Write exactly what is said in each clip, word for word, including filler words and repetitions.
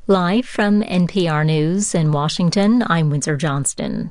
Live from N P R News in Washington, I'm Windsor Johnston.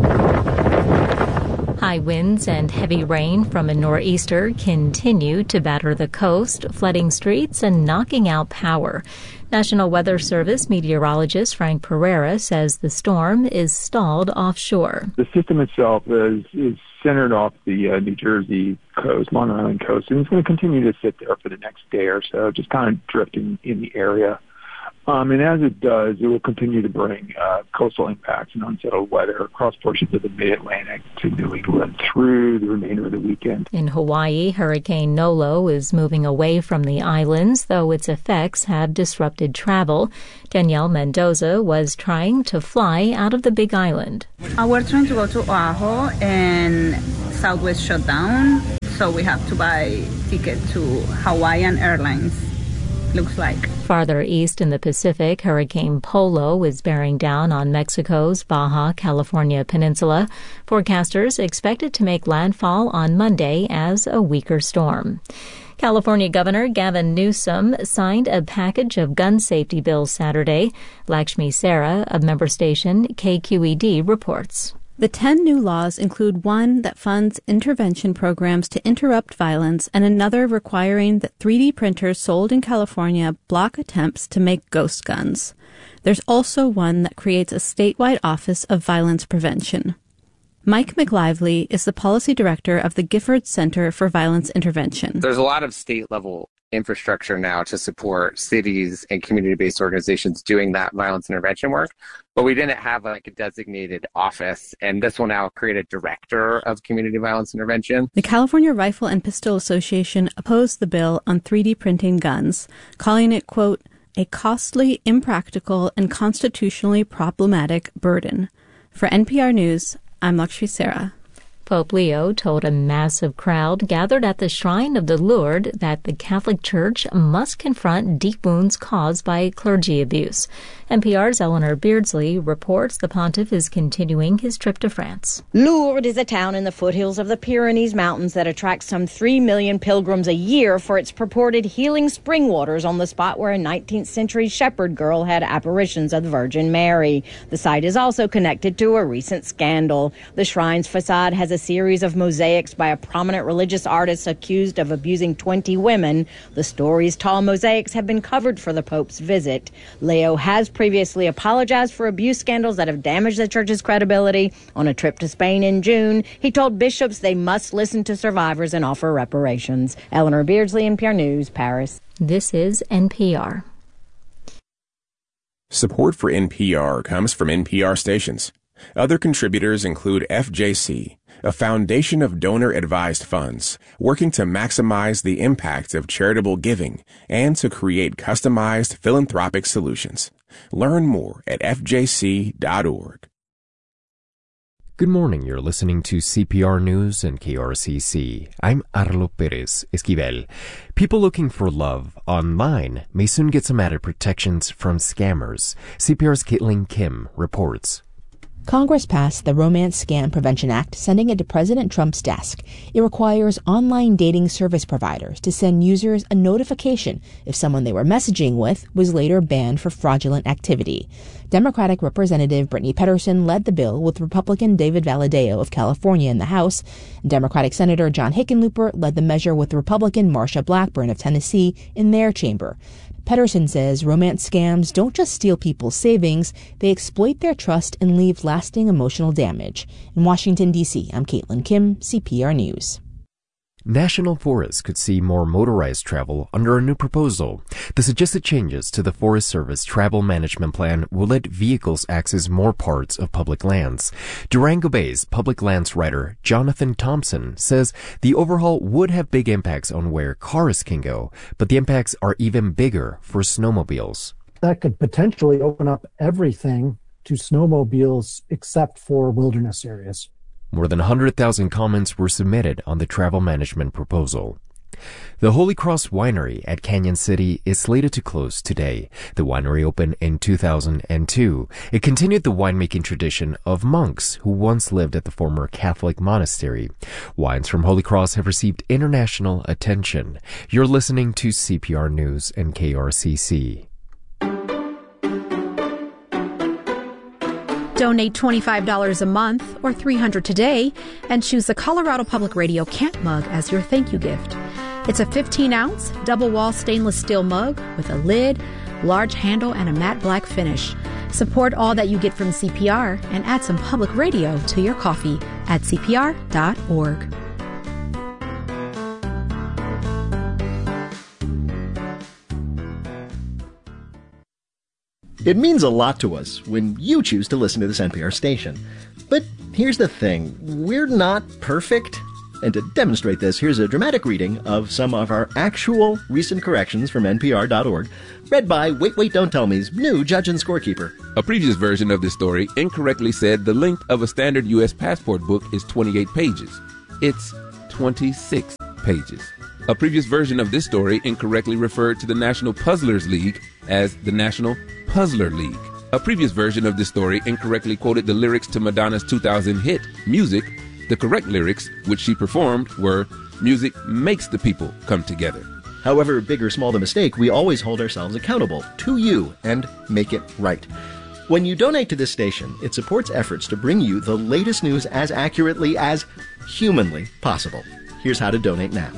High winds and heavy rain from a nor'easter continue to batter the coast, flooding streets and knocking out power. National Weather Service meteorologist Frank Pereira says the storm is stalled offshore. The system itself is, is centered off the uh, New Jersey coast, Long Island coast, and it's going to continue to sit there for the next day or so, just kind of drifting in the area. Um, and as it does, it will continue to bring uh, coastal impacts and unsettled weather across portions of the mid-Atlantic to New England through the remainder of the weekend. In Hawaii, Hurricane Nolo is moving away from the islands, though its effects have disrupted travel. Danielle Mendoza was trying to fly out of the Big Island. Uh, we're trying to go to Oahu, and Southwest shut down, so we have to buy ticket to Hawaiian Airlines. Looks like. Farther east in the Pacific, Hurricane Polo is bearing down on Mexico's Baja California peninsula. Forecasters expect it to make landfall on Monday as a weaker storm. California Governor Gavin Newsom signed a package of gun safety bills Saturday. Lakshmi Sarah of member station K Q E D reports. The ten new laws include one that funds intervention programs to interrupt violence and another requiring that three D printers sold in California block attempts to make ghost guns. There's also one that creates a statewide office of violence prevention. Mike McLively is the policy director of the Gifford Center for Violence Intervention. There's a lot of state-level infrastructure now to support cities and community-based organizations doing that violence intervention work, but we didn't have like a designated office, and this will now create a director of community violence intervention. The California Rifle and Pistol Association opposed the bill on three D printing guns, calling it, quote, a costly, impractical, and constitutionally problematic burden. For N P R News, I'm Lakshmi Sarah. Pope Leo told a massive crowd gathered at the Shrine of the Lourdes that the Catholic Church must confront deep wounds caused by clergy abuse. N P R's Eleanor Beardsley reports the pontiff is continuing his trip to France. Lourdes is a town in the foothills of the Pyrenees Mountains that attracts some three million pilgrims a year for its purported healing spring waters on the spot where a nineteenth century shepherd girl had apparitions of the Virgin Mary. The site is also connected to a recent scandal. The shrine's facade has a series of mosaics by a prominent religious artist accused of abusing twenty women. The story's tall mosaics have been covered for the Pope's visit. Leo has previously apologized for abuse scandals that have damaged the church's credibility. On a trip to Spain in June, he told bishops they must listen to survivors and offer reparations. Eleanor Beardsley, N P R News, Paris. This is N P R. Support for N P R comes from N P R stations. Other contributors include F J C, a foundation of donor-advised funds working to maximize the impact of charitable giving and to create customized philanthropic solutions. Learn more at f j c dot org. Good morning. You're listening to C P R News and K R C C. I'm Arlo Perez Esquivel. People looking for love online may soon get some added protections from scammers. C P R's Caitlin Kim reports. Congress passed the Romance Scam Prevention Act, sending it to President Trump's desk. It requires online dating service providers to send users a notification if someone they were messaging with was later banned for fraudulent activity. Democratic Representative Brittany Petterson led the bill with Republican David Valadao of California in the House. Democratic Senator John Hickenlooper led the measure with Republican Marsha Blackburn of Tennessee in their chamber. Petterson says romance scams don't just steal people's savings, they exploit their trust and leave lasting emotional damage. In Washington, D C, I'm Caitlin Kim, C P R News. National forests could see more motorized travel under a new proposal. The suggested changes to the Forest Service Travel Management Plan will let vehicles access more parts of public lands. Durango Bay's public lands writer Jonathan Thompson says the overhaul would have big impacts on where cars can go, but the impacts are even bigger for snowmobiles. That could potentially open up everything to snowmobiles except for wilderness areas. More than one hundred thousand comments were submitted on the travel management proposal. The Holy Cross Winery at Canyon City is slated to close today. The winery opened in two thousand two. It continued the winemaking tradition of monks who once lived at the former Catholic monastery. Wines from Holy Cross have received international attention. You're listening to C P R News and K R C C. Donate twenty-five dollars a month or three hundred dollars today and choose the Colorado Public Radio Camp Mug as your thank you gift. It's a fifteen ounce double wall stainless steel mug with a lid, large handle, and a matte black finish. Support all that you get from C P R and add some public radio to your coffee at C P R dot org. It means a lot to us when you choose to listen to this N P R station. But here's the thing, we're not perfect. And to demonstrate this, here's a dramatic reading of some of our actual recent corrections from N P R dot org, read by Wait, Wait, Don't Tell Me's new judge and scorekeeper. A previous version of this story incorrectly said the length of a standard U S passport book is twenty-eight pages. It's twenty-six pages. A previous version of this story incorrectly referred to the National Puzzlers League as the National Puzzler League. A previous version of this story incorrectly quoted the lyrics to Madonna's two thousand hit, Music. The correct lyrics, which she performed, were, music makes the people come together. However big or small the mistake, we always hold ourselves accountable to you and make it right. When you donate to this station, it supports efforts to bring you the latest news as accurately as humanly possible. Here's how to donate now.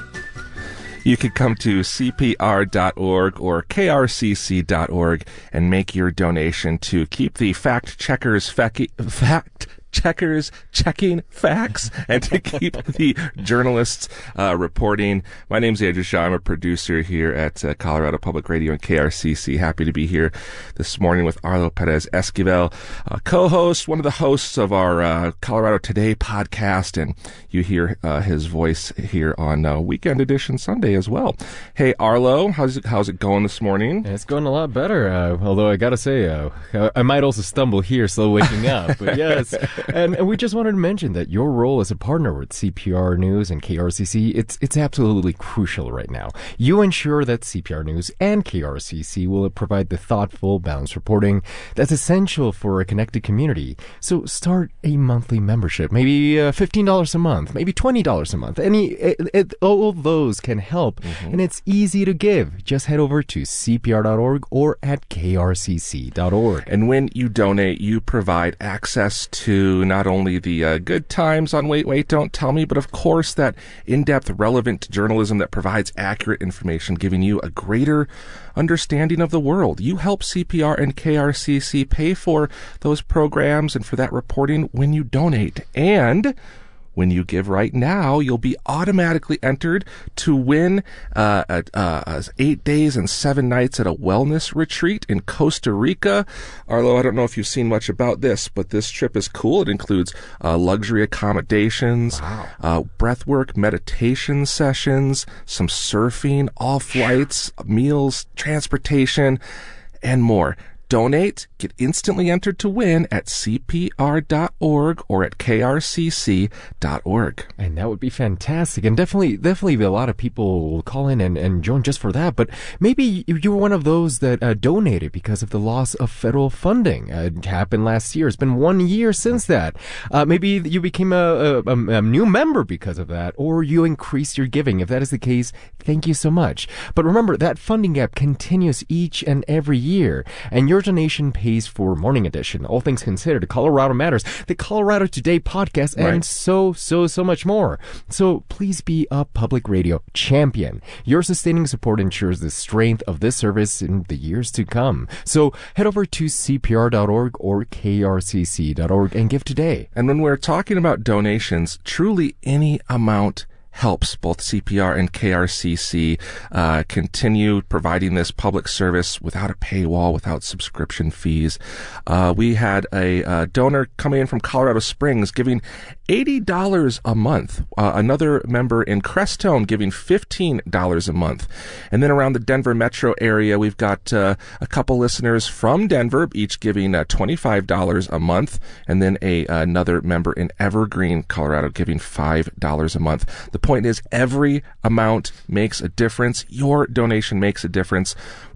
You could come to C P R dot org or K R C C dot org and make your donation to keep the fact checkers fact fact checkers checking facts and to keep the journalists uh, reporting. My name's Andrew Shaw. I'm a producer here at uh, Colorado Public Radio and K R C C. Happy to be here this morning with Arlo Perez Esquivel, uh, co-host, one of the hosts of our uh, Colorado Today podcast, and you hear uh, his voice here on uh, Weekend Edition Sunday as well. Hey, Arlo, how's it, how's it going this morning? It's going a lot better, uh, although I gotta say, uh, I might also stumble here slow waking up, but yes. And, and we just wanted to mention that your role as a partner with C P R News and K R C C, it's it's absolutely crucial right now. You ensure that C P R News and K R C C will provide the thoughtful, balanced reporting that's essential for a connected community. So start a monthly membership, maybe uh, fifteen dollars a month, maybe twenty dollars a month. Any, it, it, all of those can help, mm-hmm. and it's easy to give. Just head over to C P R dot org or at K R C C dot org. And when you donate, you provide access to not only the uh, good times on Wait, Wait, Don't Tell Me, but of course that in-depth, relevant journalism that provides accurate information, giving you a greater understanding of the world. You help C P R and K R C C pay for those programs and for that reporting when you donate. And when you give right now, you'll be automatically entered to win uh, a, uh, eight days and seven nights at a wellness retreat in Costa Rica. Arlo, I don't know if you've seen much about this, but this trip is cool. It includes uh, luxury accommodations, wow. uh, breathwork meditation sessions, some surfing, all flights, meals, transportation, and more. Donate, get instantly entered to win at C P R dot org or at K R C C dot org. And that would be fantastic. And definitely, definitely a lot of people will call in and, and join just for that. But maybe you were one of those that uh, donated because of the loss of federal funding. Uh, it happened last year. It's been one year since that. Uh, maybe you became a, a, a new member because of that, or you increased your giving. If that is the case, thank you so much. But remember, that funding gap continues each and every year. And your Your donation pays for Morning Edition, All Things Considered, Colorado Matters, the Colorado Today podcast, and right. so, so, so much more. So please be a public radio champion. Your sustaining support ensures the strength of this service in the years to come. So head over to C P R dot org or K R C C dot org and give today. And when we're talking about donations, truly any amount helps both C P R and K R C C uh, continue providing this public service without a paywall, without subscription fees. Uh, we had a uh, donor coming in from Colorado Springs giving eighty dollars a month. Uh, another member in Crestone giving fifteen dollars a month. And then around the Denver metro area, we've got uh, a couple listeners from Denver, each giving uh, twenty-five dollars a month. And then a another member in Evergreen, Colorado, giving five dollars a month. The point is, every amount makes a difference. Your donation makes a difference.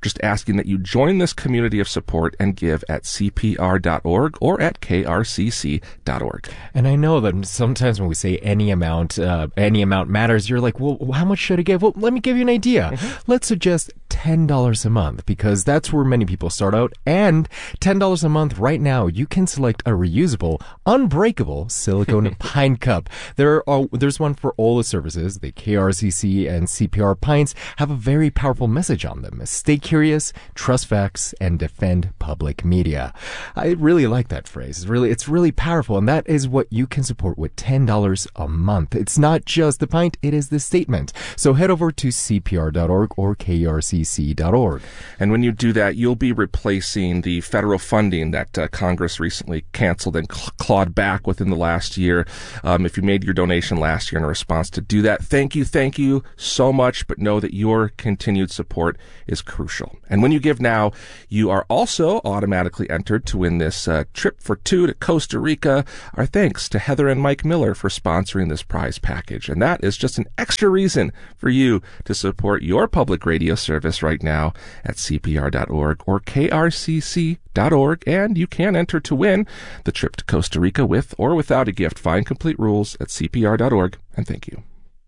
just asking that you join this community of support and give at C P R dot org or at K R C C dot org. And I know that sometimes when we say any amount, uh, any amount matters, you're like, well, how much should I give? Well, let me give you an idea. Mm-hmm. Let's suggest ten dollars a month, because that's where many people start out. And ten dollars a month right now, you can select a reusable, unbreakable silicone pine cup. There are, there's one for all the services. The K R C C and C P R pints have a very powerful message on them. Stay curious, trust facts, and defend public media. I really like that phrase. It's really, it's really powerful, and that is what you can support with ten dollars a month. It's not just the pint, it is the statement. So head over to C P R dot org or K R C C dot org. And when you do that, you'll be replacing the federal funding that uh, Congress recently canceled and cl- clawed back within the last year. Um, if you made your donation last year in a response to do that, thank you, thank you so much, but know that your continued support is crucial. And when you give now, you are also automatically entered to win this uh, trip for two to Costa Rica. Our thanks to Heather and Mike Miller for sponsoring this prize package. And that is just an extra reason for you to support your public radio service right now at C P R dot org or K R C C dot org. And you can enter to win the trip to Costa Rica with or without a gift. Find complete rules at C P R dot org. And thank you.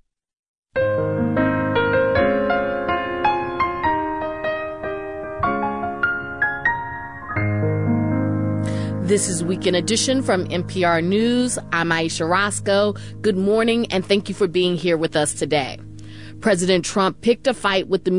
This is Weekend Edition from N P R News. I'm Aisha Roscoe. Good morning, and thank you for being here with us today. President Trump picked a fight with the